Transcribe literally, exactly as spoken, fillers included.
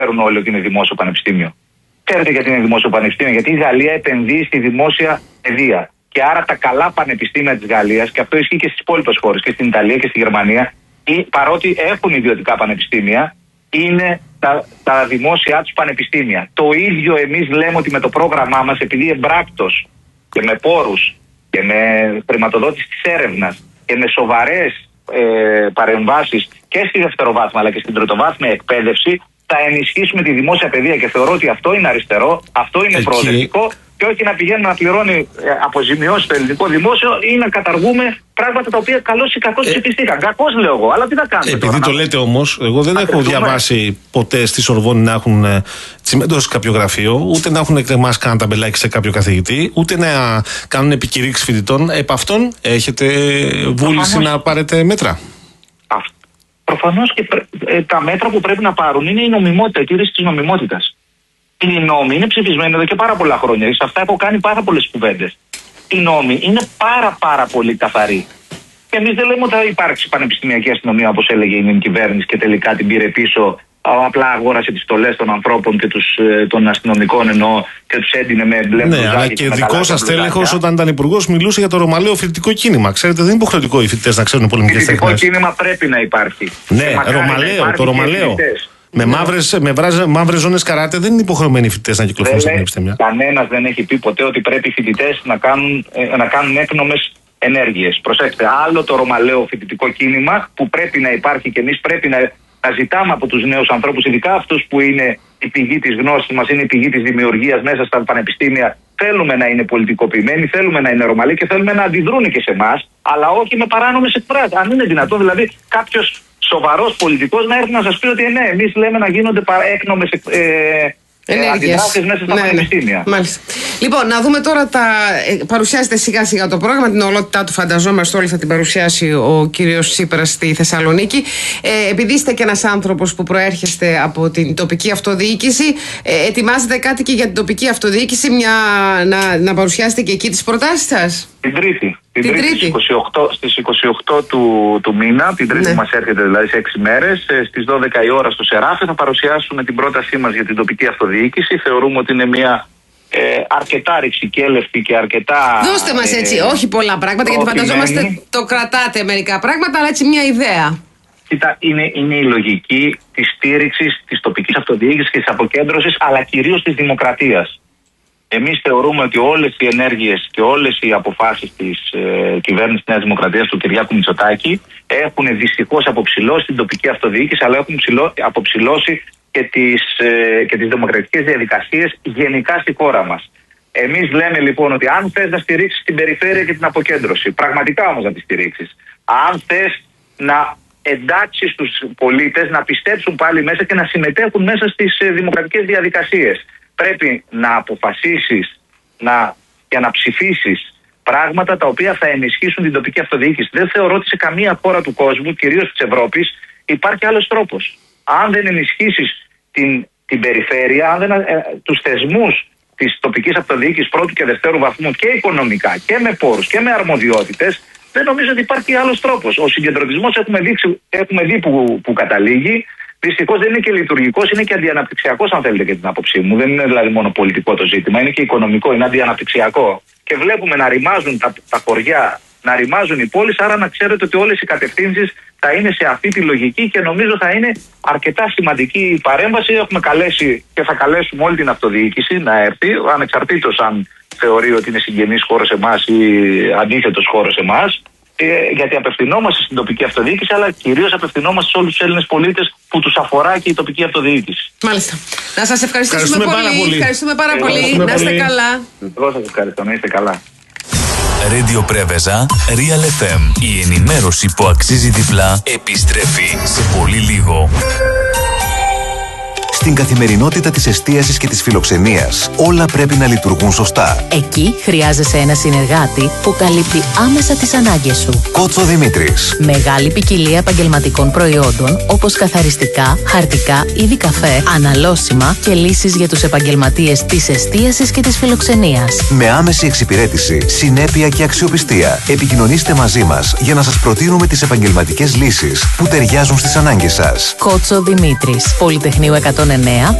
ξέρουν όλοι ότι είναι δημόσιο πανεπιστήμιο. Ξέρετε γιατί είναι δημόσιο πανεπιστήμιο? Γιατί η Γαλλία επενδύει στη δημόσια παιδεία. Και άρα τα καλά πανεπιστήμια της Γαλλίας, και αυτό ισχύει και στις υπόλοιπες χώρες, και στην Ιταλία και στη Γερμανία, ή, παρότι έχουν ιδιωτικά πανεπιστήμια, είναι τα, τα δημόσια τους πανεπιστήμια. Το ίδιο εμείς λέμε ότι με το πρόγραμμά μας, επειδή εμπράκτος και με πόρους και με χρηματοδότηση της έρευνας και με σοβαρές ε, παρεμβάσεις και στη δευτεροβάθμια αλλά και στην τριτοβάθμια εκπαίδευση, θα ενισχύσουμε τη δημόσια παιδεία. Και θεωρώ ότι αυτό είναι αριστερό, αυτό είναι Εκεί... προοδευτικό, και όχι να πηγαίνουμε να πληρώνει αποζημιώσεις στο ελληνικό δημόσιο ή να καταργούμε πράγματα τα οποία καλώς ή κακώς ψηφιστήκαν. Κακώς λέω εγώ, αλλά τι να κάνουμε. Επειδή τώρα, το λέτε όμως, εγώ δεν έχω διαβάσει ποτέ στη Σορβόνη να έχουν τσιμεντώσει κάποιο γραφείο, ούτε να έχουν εκτεμάσει κανένα ταμπελάκι σε κάποιο καθηγητή, ούτε να κάνουν επικηρύξεις φοιτητών. Επ' αυτών έχετε βούληση να πάρετε μέτρα? Προφανώς και ε, τα μέτρα που πρέπει να πάρουν είναι η νομιμότητα, η τήρηση της νομιμότητας. Οι νόμοι είναι ψηφισμένοι εδώ και πάρα πολλά χρόνια. Σε αυτά έχω κάνει πάρα πολλές κουβέντες. Οι νόμοι είναι πάρα πάρα πολύ καθαροί. Και εμείς δεν λέμε ότι θα υπάρξει πανεπιστημιακή αστυνομία, όπως έλεγε η νυν κυβέρνηση, και τελικά την πήρε πίσω. Απλά αγόρασε τις στολές των ανθρώπων και τους, των αστυνομικών εννοώ, και τους έντυνε με μπλε μπλουζάκι. Ναι, αλλά και, και δικό σας τέλεχος όταν ήταν υπουργός μιλούσε για το ρωμαλαίο φοιτητικό κίνημα. Ξέρετε, δεν είναι υποχρεωτικό οι φοιτητές να ξέρουν πολεμικές τέχνες. Το φοιτητικό κίνημα πρέπει να υπάρχει. Ναι, ρωμαλαίο, το ρωμαλαίο. Με μαύρες, με μαύρες ζώνες καράτε δεν είναι υποχρεωμένοι οι φοιτητές να κυκλοφορούν στα πανεπιστήμια. Κανένας δεν έχει πει ποτέ ότι πρέπει οι φοιτητές να κάνουν, ε, να κάνουν έκνομες ενέργειες. Προσέξτε, άλλο το ρωμαλαίο φοιτητικό κίνημα που πρέπει να υπάρχει, και εμείς πρέπει να, να ζητάμε από τους νέους ανθρώπους, ειδικά αυτούς που είναι η πηγή της γνώσης μας, είναι η πηγή της δημιουργίας μέσα στα πανεπιστήμια. Θέλουμε να είναι πολιτικοποιημένοι, θέλουμε να είναι ρωμαλοί και θέλουμε να αντιδρούν και σε εμάς, αλλά όχι με παράνομες εκφράσεις. Αν είναι δυνατόν, δηλαδή κάποιος σοβαρός πολιτικός να έρθει να σας πει ότι ναι, εμείς λέμε να γίνονται έκνομες ε, ε, αντιδράσεις μέσα στα ναι, πανεπιστήμια. Ναι. Μάλιστα. Λοιπόν, να δούμε τώρα τα. Ε, παρουσιάζεται σιγά σιγά το πρόγραμμα, την ολότητά του φανταζόμαστε όλοι θα την παρουσιάσει ο κύριος Τσίπρας στη Θεσσαλονίκη. Ε, επειδή είστε και ένας άνθρωπος που προέρχεστε από την τοπική αυτοδιοίκηση, ε, ετοιμάζετε κάτι και για την τοπική αυτοδιοίκηση, μια, να, να παρουσιάσετε και εκεί τις προτάσεις σας? Την Τρίτη. Την, την τρίτη, τρίτη. Στις είκοσι οκτώ, στις είκοσι οκτώ του, του μήνα, την Τρίτη ναι. που μας έρχεται δηλαδή σε έξι μέρες, στις δώδεκα η ώρα στο Σεράφι θα παρουσιάσουμε την πρότασή μας για την τοπική αυτοδιοίκηση. Θεωρούμε ότι είναι μια ε, αρκετά ρηξικέλευτη και αρκετά... Δώστε μας έτσι, ε, όχι πολλά πράγματα, γιατί φανταζόμαστε το κρατάτε μερικά πράγματα, αλλά έτσι μια ιδέα. Κοίτα, είναι, είναι η λογική της στήριξης της τοπικής αυτοδιοίκησης και της αποκέντρωσης, αλλά κυρίως της δημοκρατίας. Εμείς θεωρούμε ότι όλες οι ενέργειες και όλες οι αποφάσεις της ε, κυβέρνησης της Νέας Δημοκρατίας του Κυριάκου Μητσοτάκη έχουν δυστυχώς αποψηλώσει την τοπική αυτοδιοίκηση, αλλά έχουν ψηλώ, αποψηλώσει και τις, ε, και τις δημοκρατικές διαδικασίες γενικά στη χώρα μας. Εμείς λέμε λοιπόν ότι αν θες να στηρίξεις την περιφέρεια και την αποκέντρωση, πραγματικά όμως να τη στηρίξεις, αν θες να εντάξεις τους πολίτες να πιστέψουν πάλι μέσα και να συμμετέχουν μέσα στις ε, δημοκρατικές διαδικασίες, πρέπει να αποφασίσεις να, και να ψηφίσεις πράγματα τα οποία θα ενισχύσουν την τοπική αυτοδιοίκηση. Δεν θεωρώ ότι σε καμία χώρα του κόσμου, κυρίως της Ευρώπης, υπάρχει άλλος τρόπος. Αν δεν ενισχύσεις την, την περιφέρεια, αν δεν, ε, τους θεσμούς της τοπικής αυτοδιοίκησης πρώτου και δευτέρου βαθμού και οικονομικά και με πόρους και με αρμοδιότητες, δεν νομίζω ότι υπάρχει άλλος τρόπος. Ο συγκεντρωτισμός έχουμε, δείξει, έχουμε δει που, που καταλήγει. Δυστυχώς δεν είναι και λειτουργικός, είναι και αντιαναπτυξιακός, αν θέλετε, και την άποψή μου. Δεν είναι δηλαδή μόνο πολιτικό το ζήτημα, είναι και οικονομικό, είναι αντιαναπτυξιακό. Και βλέπουμε να ρημάζουν τα, τα χωριά, να ρημάζουν οι πόλεις, άρα να ξέρετε ότι όλες οι κατευθύνσεις θα είναι σε αυτή τη λογική και νομίζω θα είναι αρκετά σημαντική η παρέμβαση. Έχουμε καλέσει και θα καλέσουμε όλη την αυτοδιοίκηση να έρθει, ανεξαρτήτως αν θεωρεί ότι είναι συγγενής χώρος εμάς ή αντίθετος χώρος εμάς. Γιατί απευθυνόμαστε στην τοπική αυτοδιοίκηση, αλλά κυρίως απευθυνόμαστε σε όλους τους Έλληνες πολίτες που τους αφορά και η τοπική αυτοδιοίκηση. Μάλιστα. Να σας ευχαριστήσουμε πολύ. Πάρα πολύ. Ευχαριστούμε πάρα Εγώ, πολύ. Να είστε καλά. Εγώ σας ευχαριστώ. Να είστε καλά. Radio Πρέβεζα, Real εφ εμ. Η ενημέρωση που αξίζει διπλά επιστρέφει σε πολύ λίγο. Στην καθημερινότητα της εστίασης και της φιλοξενίας, όλα πρέπει να λειτουργούν σωστά. Εκεί χρειάζεσαι ένα συνεργάτη που καλύπτει άμεσα τις ανάγκες σου. Κότσο Δημήτρης. Μεγάλη ποικιλία επαγγελματικών προϊόντων, όπως καθαριστικά, χαρτικά, είδη καφέ, αναλώσιμα και λύσεις για τους επαγγελματίες της εστίασης και της φιλοξενίας. Με άμεση εξυπηρέτηση, συνέπεια και αξιοπιστία. Επικοινωνήστε μαζί μας για να σας προτείνουμε τις επαγγελματικές λύσεις που ταιριάζουν στις ανάγκες σας. Κότσο Δημήτρης. Πολυτεχνείου εκατόν εννέα